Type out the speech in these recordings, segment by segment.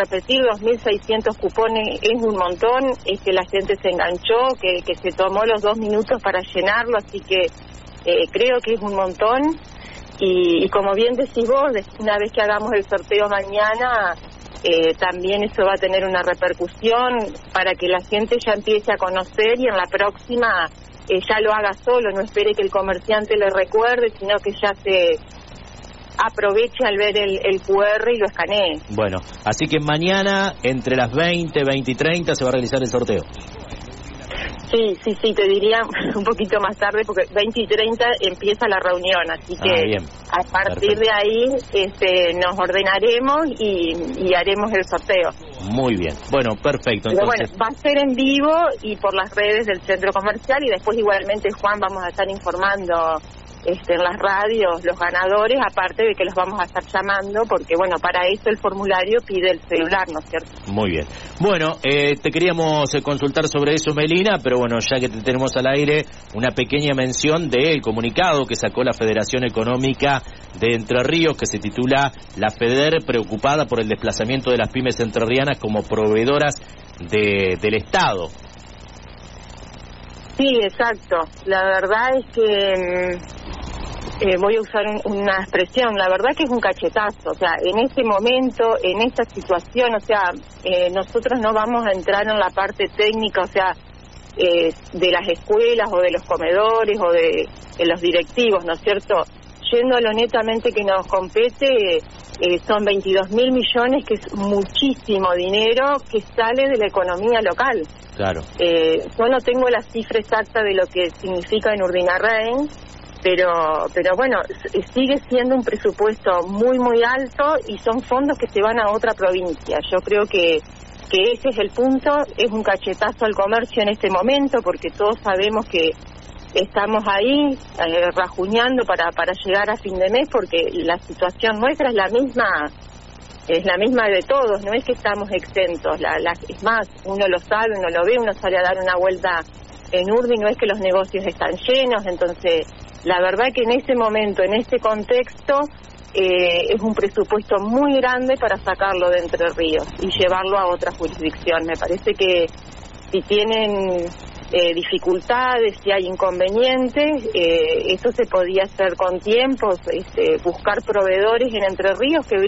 repetir, 2.600 cupones es un montón, es que la gente se enganchó, que se tomó los 2 minutos para llenarlo, así que creo que es un montón. Y como bien decís vos, una vez que hagamos el sorteo mañana, también eso va a tener una repercusión para que la gente ya empiece a conocer y en la próxima ya lo haga solo, no espere que el comerciante le recuerde, sino que ya se aproveche al ver el QR y lo escanee. Bueno, así que mañana entre las 20, 20 y 30 se va a realizar el sorteo. Sí, te diría un poquito más tarde, porque 20 y 30 empieza la reunión, así que bien. A partir de ahí nos ordenaremos y haremos el sorteo. Muy bien, bueno, perfecto. Pero entonces... bueno, va a ser en vivo y por las redes del centro comercial, y después igualmente, Juan, vamos a estar informando en las radios los ganadores, aparte de que los vamos a estar llamando, porque bueno, para eso el formulario pide el celular, ¿no es cierto? Muy bien. Bueno, te queríamos consultar sobre eso, Melina, pero bueno, ya que te tenemos al aire, una pequeña mención del comunicado que sacó la Federación Económica de Entre Ríos, que se titula La FEDER preocupada por el desplazamiento de las pymes entrerrianas como proveedoras del Estado. Sí, exacto. La verdad es que voy a usar una expresión, la verdad que es un cachetazo, o sea, en este momento, en esta situación, o sea, nosotros no vamos a entrar en la parte técnica, o sea, de las escuelas o de los comedores o de los directivos, ¿no es cierto? Yendo a lo netamente que nos compete, son 22.000 millones, que es muchísimo dinero que sale de la economía local. Claro. Yo no tengo la cifra exacta de lo que significa en Urdinarrain, pero bueno, sigue siendo un presupuesto muy, muy alto y son fondos que se van a otra provincia. Yo creo que ese es el punto, es un cachetazo al comercio en este momento, porque todos sabemos que estamos ahí rajuñando para llegar a fin de mes, porque la situación nuestra es la misma de todos, no es que estamos exentos, es más, uno lo sabe, uno lo ve, uno sale a dar una vuelta en Urdi, no es que los negocios están llenos, entonces la verdad que en ese momento, en ese contexto, es un presupuesto muy grande para sacarlo de Entre Ríos y llevarlo a otra jurisdicción. Me parece que si tienen dificultades, si hay inconvenientes, eso se podía hacer con tiempo, buscar proveedores en Entre Ríos que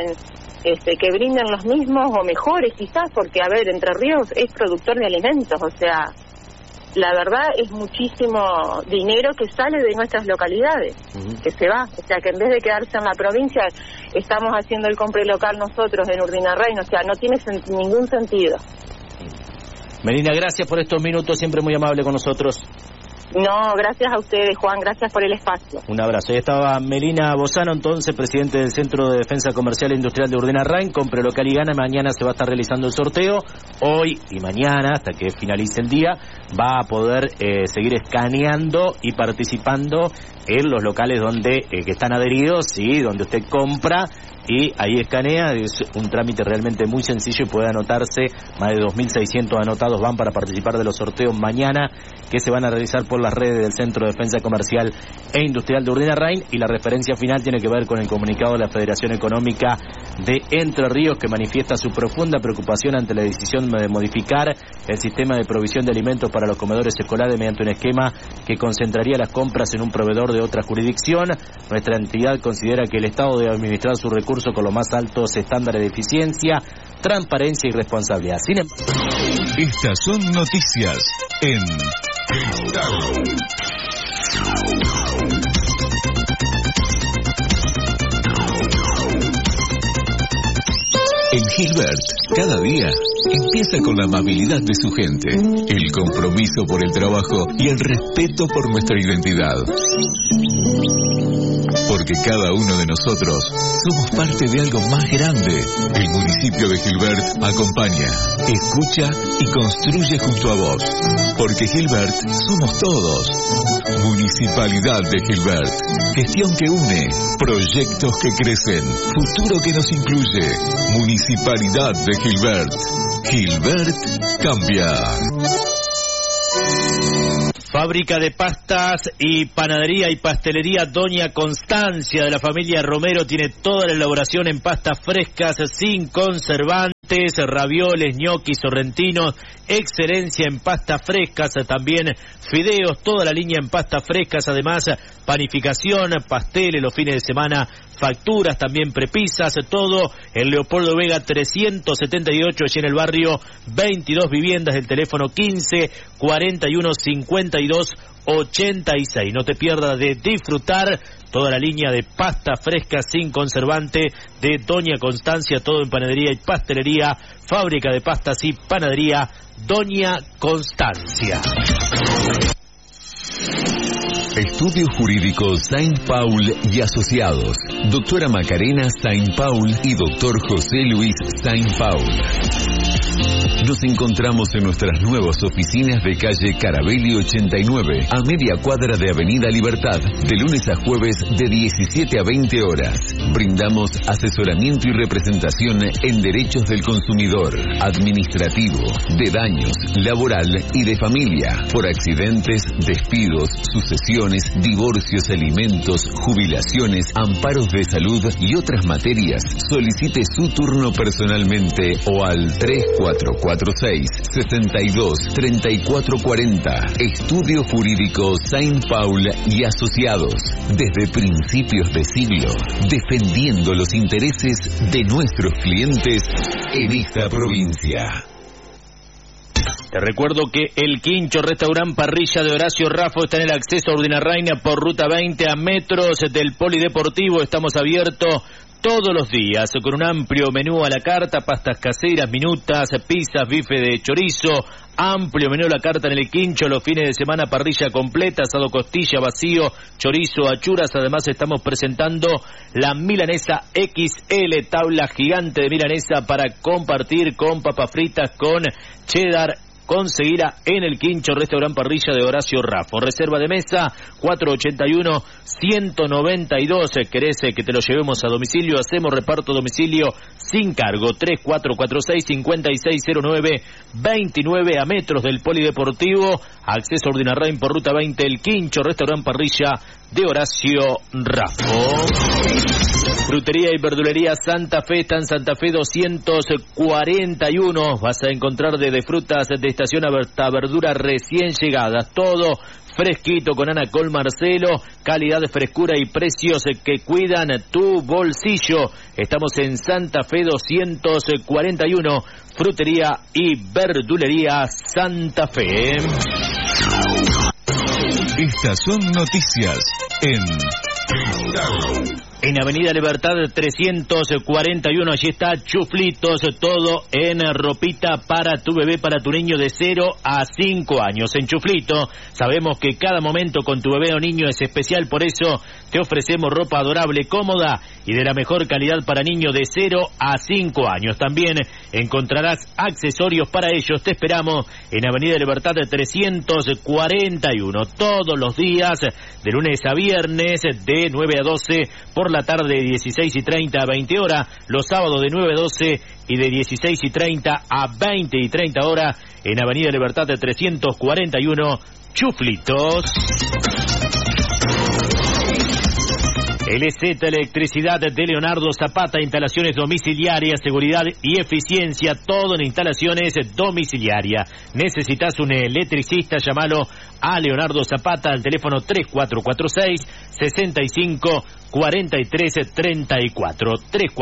brinden los mismos o mejores quizás, porque a ver, Entre Ríos es productor de alimentos, o sea, la verdad es muchísimo dinero que sale de nuestras localidades, que se va, o sea que en vez de quedarse en la provincia, estamos haciendo el compre local nosotros en Urdinarrain, o sea, no tiene ningún sentido. Melina, gracias por estos minutos, siempre muy amable con nosotros. No, gracias a ustedes, Juan, gracias por el espacio. Un abrazo. Ahí estaba Melina Bozano, entonces, presidente del Centro de Defensa Comercial e Industrial de Urdinarrain, compre local y gana. Mañana se va a estar realizando el sorteo. Hoy y mañana, hasta que finalice el día, va a poder seguir escaneando y participando en los locales donde que están adheridos, sí, donde usted compra y ahí escanea. Es un trámite realmente muy sencillo y puede anotarse. Más de 2.600 anotados van para participar de los sorteos mañana, que se van a realizar por las redes del Centro de Defensa Comercial e Industrial de Urdinarrain, y la referencia final tiene que ver con el comunicado de la Federación Económica de Entre Ríos, que manifiesta su profunda preocupación ante la decisión de modificar el sistema de provisión de alimentos para los comedores escolares mediante un esquema que concentraría las compras en un proveedor de otra jurisdicción. Nuestra entidad considera que el Estado debe administrar sus recursos con los más altos estándares de eficiencia, transparencia y responsabilidad. Sin embargo, estas son noticias en En Gilbert, cada día empieza con la amabilidad de su gente, el compromiso por el trabajo y el respeto por nuestra identidad. Porque cada uno de nosotros somos parte de algo más grande. El municipio de Gilbert acompaña, escucha y construye junto a vos. Porque Gilbert somos todos. Municipalidad de Gilbert. Gestión que une, proyectos que crecen, futuro que nos incluye. Municipalidad de Gilbert. Gilbert cambia. Fábrica de pastas y panadería y pastelería Doña Constancia, de la familia Romero, tiene toda la elaboración en pastas frescas sin conservantes. ravioles, ñoquis, sorrentinos, excelencia en pastas frescas, también fideos, toda la línea en pastas frescas, además panificación, pasteles, los fines de semana, facturas, también prepisas, todo en Leopoldo Vega 378, allí en el barrio, 22 viviendas, el teléfono 15 41 52 86. No te pierdas de disfrutar toda la línea de pasta fresca sin conservante de Doña Constancia, todo en panadería y pastelería, fábrica de pastas y panadería Doña Constancia. Estudio Jurídico Saint Paul y Asociados. Doctora Macarena Saint Paul y Doctor José Luis Saint Paul. Nos encontramos en nuestras nuevas oficinas de calle Carabelli 89, a media cuadra de Avenida Libertad, de lunes a jueves de 17 a 20 horas. Brindamos asesoramiento y representación en derechos del consumidor, administrativo, de daños, laboral y de familia, por accidentes, despidos, sucesiones, divorcios, alimentos, jubilaciones, amparos de salud y otras materias. Solicite su turno personalmente o al 3446-623440. Estudio Jurídico Saint Paul y Asociados. Desde principios de siglo, defendiendo los intereses de nuestros clientes en esta provincia. Te recuerdo que el Quincho Restaurant Parrilla de Horacio Raffo está en el acceso a Urdinarraina por ruta 20 a metros del Polideportivo. Estamos abiertos todos los días con un amplio menú a la carta, pastas caseras, minutas, pizzas, bife de chorizo, amplio menú a la carta en el Quincho, los fines de semana parrilla completa, asado costilla, vacío, chorizo, achuras. Además estamos presentando la milanesa XL, tabla gigante de milanesa para compartir con papas fritas, con cheddar. Conseguirá en el Quincho Restaurant Parrilla de Horacio Raffo. Reserva de mesa 481-192. ¿Querés que te lo llevemos a domicilio? Hacemos reparto a domicilio sin cargo. 3446-5609-29 a metros del Polideportivo. Acceso a Urdinarrain por ruta 20. El Quincho Restaurant Parrilla de Horacio Raffo. Frutería y verdulería Santa Fe, está en Santa Fe 241. Vas a encontrar desde frutas de estación hasta verduras recién llegadas. Todo fresquito con Ana Col Marcelo, calidad, frescura y precios que cuidan tu bolsillo. Estamos en Santa Fe 241, Frutería y verdulería Santa Fe. Estas son noticias en Avenida Libertad 341, allí está Chuflitos, todo en ropita para tu bebé, para tu niño de 0 a 5 años. En Chuflito sabemos que cada momento con tu bebé o niño es especial, por eso te ofrecemos ropa adorable, cómoda y de la mejor calidad para niños de 0 a 5 años. También encontrarás accesorios para ellos. Te esperamos en Avenida Libertad 341, todos los días, de lunes a viernes, de 9 a 12, por la tarde de 16:30 a 20 horas, los sábados de 9 a 12 y de 16:30 a 20:30 horas, en Avenida Libertad 341, Chuflitos. LZ Electricidad de Leonardo Zapata, instalaciones domiciliarias, seguridad y eficiencia, todo en instalaciones domiciliarias. Necesitas un electricista, llámalo a Leonardo Zapata al teléfono 3446-65-4334.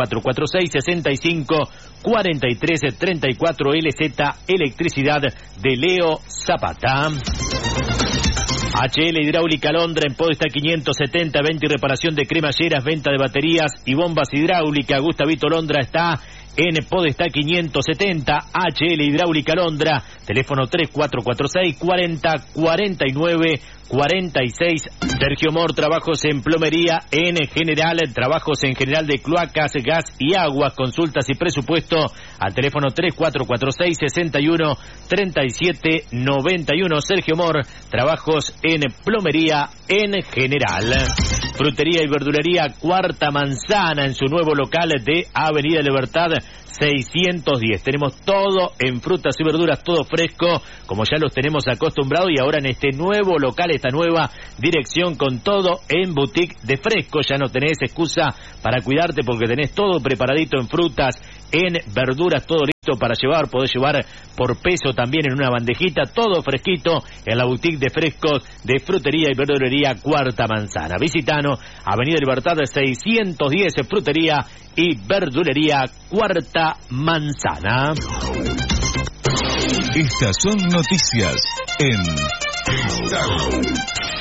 3446-65-4334, LZ Electricidad de Leo Zapata. HL Hidráulica Londra en Podestá 570, venta y reparación de cremalleras, venta de baterías y bombas hidráulicas. Gustavito Londra está en Podestá 570, HL Hidráulica Londra, teléfono 3446-4049-46. Sergio Mor, trabajos en plomería en general, trabajos en general de cloacas, gas y agua, consultas y presupuesto al teléfono 3446-613791. Sergio Mor, trabajos en plomería en general. Frutería y verdulería Cuarta Manzana en su nuevo local de Avenida Libertad 610. Tenemos todo en frutas y verduras, todo fresco, como ya los tenemos acostumbrados, y ahora en este nuevo local, esta nueva dirección, con todo en boutique de fresco. Ya no tenés excusa para cuidarte porque tenés todo preparadito en frutas en verduras, todo listo para llevar. Podés llevar por peso también en una bandejita, todo fresquito en la boutique de frescos de frutería y verdulería Cuarta Manzana. Visitanos, Avenida Libertad 610, frutería y verdulería Cuarta Manzana. Estas son noticias en